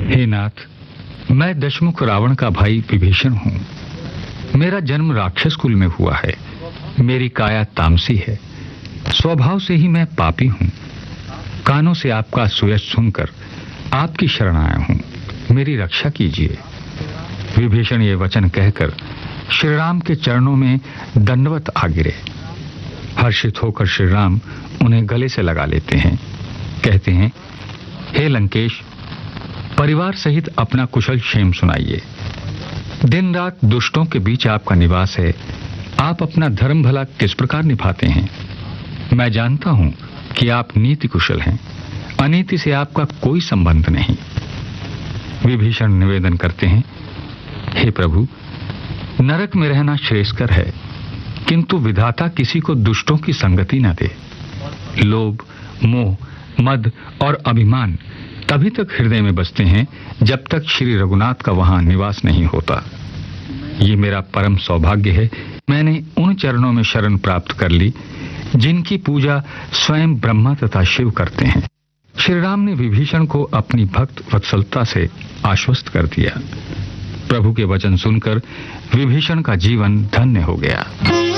हे नाथ, मैं दशमुख रावण का भाई विभीषण हूं। मेरा जन्म राक्षस कुल में हुआ है। मेरी काया तामसी है। स्वभाव से ही मैं पापी हूं। कानों से आपका सुयश सुनकर आपकी शरण आया हूं। मेरी रक्षा कीजिए। विभीषण ये वचन कहकर श्री राम के चरणों में दंडवत आ गिरे। हर्षित होकर श्री राम उन्हें गले से लगा लेते हैं। कहते हैं, हे लंकेश, परिवार सहित अपना कुशल क्षेम सुनाइए। दिन रात दुष्टों के बीच आपका निवास है। आप अपना धर्म भला किस प्रकार निभाते हैं? मैं जानता हूं कि आप नीति कुशल हैं। अनीति से आपका कोई संबंध नहीं। विभीषण निवेदन करते हैं, हे प्रभु, नरक में रहना श्रेयस्कर है, किंतु विधाता किसी को दुष्टों की संगति न दे। लोभ, मोह, मद और अभिमान तभी तक हृदय में बसते हैं जब तक श्री रघुनाथ का वहां निवास नहीं होता। ये मेरा परम सौभाग्य है। मैंने उन चरणों में शरण प्राप्त कर ली जिनकी पूजा स्वयं ब्रह्मा तथा शिव करते हैं। श्री राम ने विभीषण को अपनी भक्त वत्सलता से आश्वस्त कर दिया। प्रभु के वचन सुनकर विभीषण का जीवन धन्य हो गया।